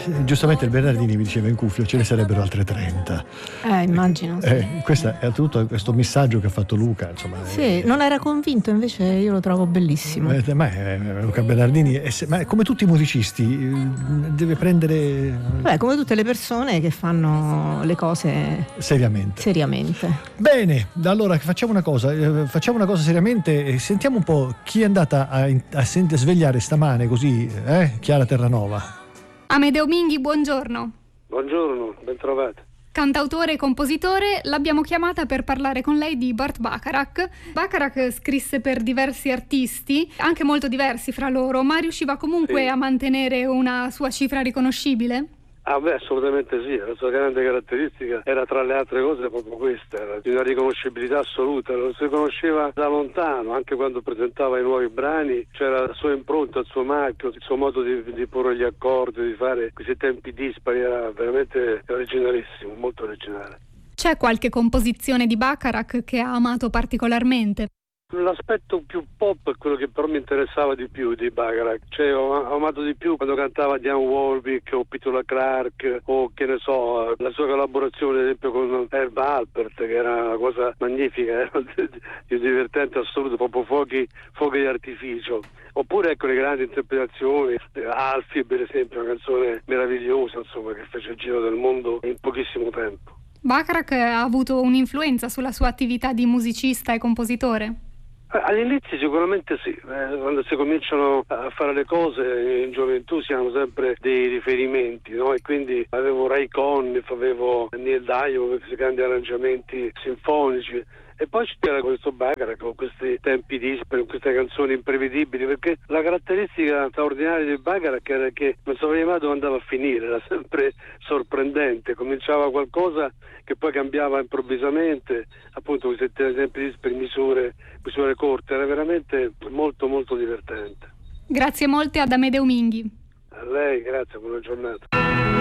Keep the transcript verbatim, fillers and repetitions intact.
giustamente il Bernardini mi diceva in cuffia ce ne sarebbero altre trenta. Eh, immagino. Sì. Eh, questo è tutto questo messaggio che ha fatto Luca, insomma. Sì, eh, non era convinto, invece io lo trovo bellissimo. Eh, ma eh, Luca Bernardini, è, ma come tutti i musicisti, deve prendere... Beh, come tutte le persone che fanno le cose seriamente. seriamente. Bene, allora facciamo una cosa, eh, facciamo una cosa seriamente e sentiamo un po' chi è andata a, a, a svegliare stamane così, eh? Chiara Terranova. Amedeo Minghi, buongiorno. Buongiorno, ben trovati. Cantautore e compositore, l'abbiamo chiamata per parlare con lei di Burt Bacharach. Bacharach scrisse per diversi artisti, anche molto diversi fra loro, ma riusciva comunque sì. a mantenere una sua cifra riconoscibile? Ah beh, assolutamente sì, la sua grande caratteristica era tra le altre cose proprio questa, era di una riconoscibilità assoluta, lo si conosceva da lontano, anche quando presentava i nuovi brani, c'era la sua impronta, il suo marchio, il suo modo di, di porre gli accordi, di fare questi tempi dispari, era veramente originalissimo, molto originale. C'è qualche composizione di Bacharach che ha amato particolarmente? L'aspetto più pop è quello che però mi interessava di più di Bacharach, cioè ho, ho amato di più quando cantava Dionne Warwick o Petula Clark o che ne so, la sua collaborazione ad esempio con Herb Alpert, che era una cosa magnifica, era di divertente assoluto, proprio fuochi, fuochi di artificio. Oppure ecco le grandi interpretazioni, Alfie per esempio, una canzone meravigliosa insomma che fece il giro del mondo in pochissimo tempo. Bacharach ha avuto un'influenza sulla sua attività di musicista e compositore? All'inizio sicuramente sì, eh, quando si cominciano a fare le cose in gioventù si hanno sempre dei riferimenti, no? E quindi avevo Ray Conniff, avevo Neil Diamond, questi grandi arrangiamenti sinfonici. E poi c'era questo Bacharach con questi tempi dispari, con queste canzoni imprevedibili, perché la caratteristica straordinaria di Bacharach era che non sapevi mai dove andava a finire, era sempre sorprendente, cominciava qualcosa che poi cambiava improvvisamente, appunto questi tempi dispari, misure, misure corte, era veramente molto molto divertente. Grazie molte ad Amedeo Minghi. A lei, grazie, buona giornata.